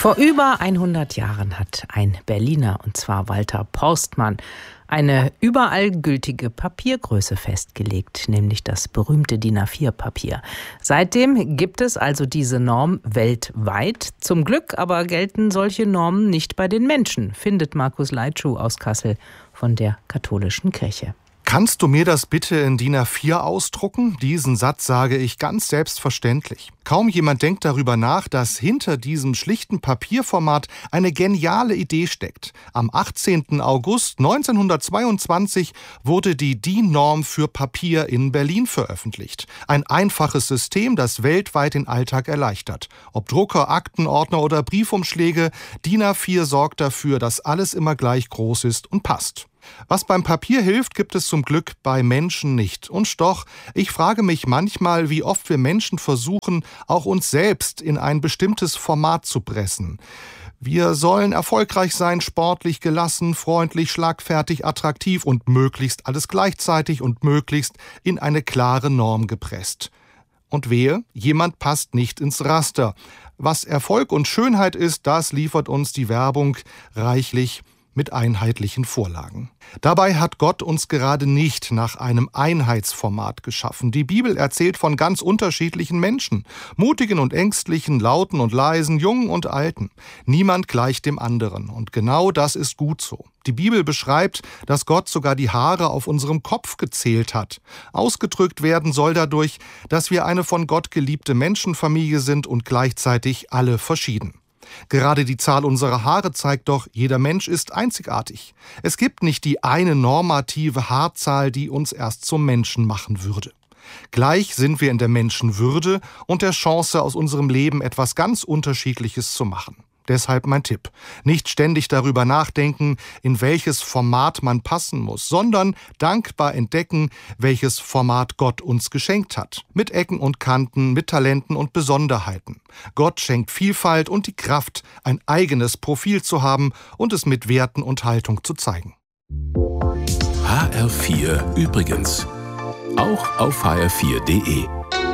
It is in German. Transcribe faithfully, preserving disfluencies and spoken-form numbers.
Vor über hundert Jahren hat ein Berliner, und zwar Walter Porstmann, eine überall gültige Papiergröße festgelegt, nämlich das berühmte D I N A vier Papier. Seitdem gibt es also diese Norm weltweit. Zum Glück aber gelten solche Normen nicht bei den Menschen, findet Markus Leitschuh aus Kassel von der Katholischen Kirche. Kannst du mir das bitte in D I N A vier ausdrucken? Diesen Satz sage ich ganz selbstverständlich. Kaum jemand denkt darüber nach, dass hinter diesem schlichten Papierformat eine geniale Idee steckt. Am achtzehnten August neunzehnhundertzweiundzwanzig wurde die D I N-Norm für Papier in Berlin veröffentlicht. Ein einfaches System, das weltweit den Alltag erleichtert. Ob Drucker, Aktenordner oder Briefumschläge, D I N A vier sorgt dafür, dass alles immer gleich groß ist und passt. Was beim Papier hilft, gibt es zum Glück bei Menschen nicht. Und doch, ich frage mich manchmal, wie oft wir Menschen versuchen, auch uns selbst in ein bestimmtes Format zu pressen. Wir sollen erfolgreich sein, sportlich, gelassen, freundlich, schlagfertig, attraktiv und möglichst alles gleichzeitig und möglichst in eine klare Norm gepresst. Und wehe, jemand passt nicht ins Raster. Was Erfolg und Schönheit ist, das liefert uns die Werbung reichlich mit einheitlichen Vorlagen. Dabei hat Gott uns gerade nicht nach einem Einheitsformat geschaffen. Die Bibel erzählt von ganz unterschiedlichen Menschen, mutigen und ängstlichen, lauten und leisen, jungen und alten. Niemand gleicht dem anderen und genau das ist gut so. Die Bibel beschreibt, dass Gott sogar die Haare auf unserem Kopf gezählt hat. Ausgedrückt werden soll dadurch, dass wir eine von Gott geliebte Menschenfamilie sind und gleichzeitig alle verschieden. Gerade die Zahl unserer Haare zeigt doch, jeder Mensch ist einzigartig. Es gibt nicht die eine normative Haarzahl, die uns erst zum Menschen machen würde. Gleich sind wir in der Menschenwürde und der Chance, aus unserem Leben etwas ganz Unterschiedliches zu machen. Deshalb mein Tipp: Nicht ständig darüber nachdenken, in welches Format man passen muss, sondern dankbar entdecken, welches Format Gott uns geschenkt hat. Mit Ecken und Kanten, mit Talenten und Besonderheiten. Gott schenkt Vielfalt und die Kraft, ein eigenes Profil zu haben und es mit Werten und Haltung zu zeigen. H R vier übrigens. Auch auf h r vier punkt d e.